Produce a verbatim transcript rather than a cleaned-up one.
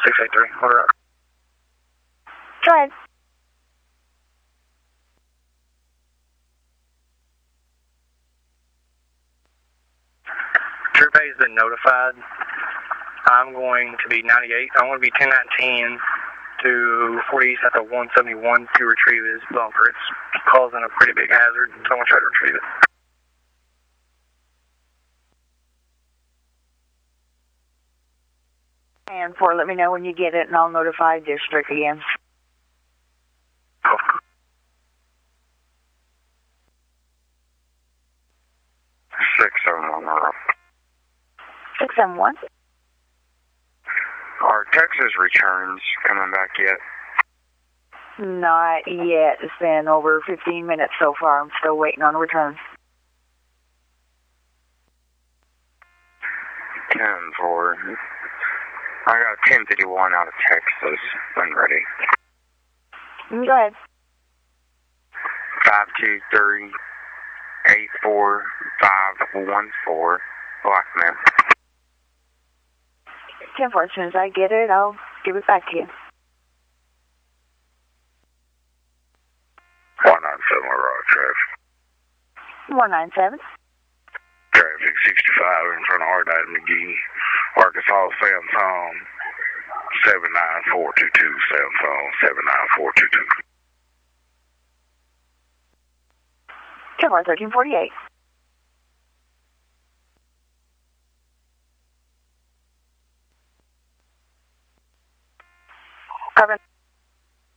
six eight three. Order up. Go ahead. Troop A has been notified. I'm going to be ninety-eight. I'm going to be ten nineteen to forty East at the one seventy-one to retrieve his bumper. It's causing a pretty big hazard, so I'm going to try to retrieve it. And four, let me know when you get it, and I'll notify district again. six seven one. six seven one. Are Texas returns coming back yet? Not yet. It's been over fifteen minutes so far. I'm still waiting on a return. ten four. I got ten fifty-one out of Texas. I'm ready. Go ahead. five two three eight four five one four. Black man. ten four, as soon as I get it, I'll give it back to you. one nine seven, road traffic. one nine seven. Traffic sixty-five in front of Ardite McGee. Arkansas, Samsung, seven nine four two two, Samsung, seven nine four two two. ten four, thirteen forty-eight.